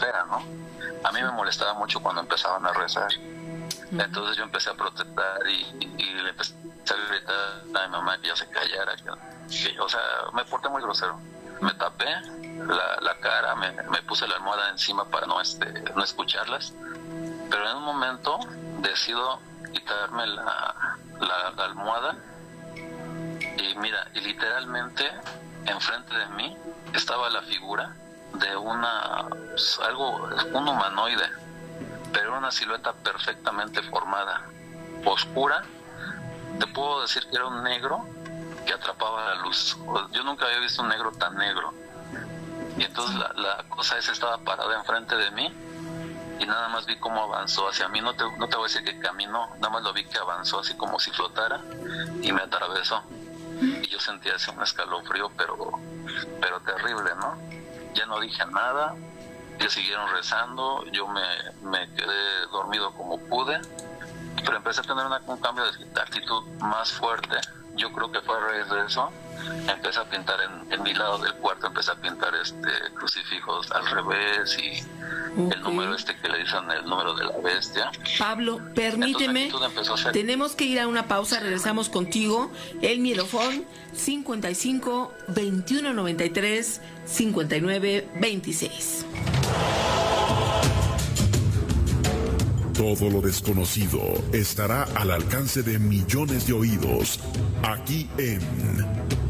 fea, ¿no? A mí me molestaba mucho cuando empezaban a rezar. Entonces yo empecé a protestar y le empecé a gritar a mi mamá que ya se callara, o sea, me porté muy grosero. Me tapé la cara, me puse la almohada encima para no escucharlas, pero en un momento decido quitarme la almohada y mira, y literalmente enfrente de mí estaba la figura de un humanoide, pero una silueta perfectamente formada, oscura. Te puedo decir que era un negro que atrapaba la luz. Yo nunca había visto un negro tan negro. Y entonces la cosa esa estaba parada enfrente de mí y nada más vi cómo avanzó hacia mí. No te voy a decir que caminó, nada más lo vi que avanzó así como si flotara y me atravesó. Y yo sentía así un escalofrío, pero terrible, ¿no? Ya no dije nada, ellos siguieron rezando, yo me quedé dormido como pude, pero empecé a tener un cambio de actitud más fuerte. Yo creo que fue a raíz de eso. Empecé a pintar en mi lado del cuarto, empecé a pintar crucifijos al revés y el número que le dicen el número de la bestia. Pablo, permíteme, tenemos que ir a una pausa, regresamos contigo. El Miedofón 55 21 93 59 26. Todo lo desconocido estará al alcance de millones de oídos, aquí en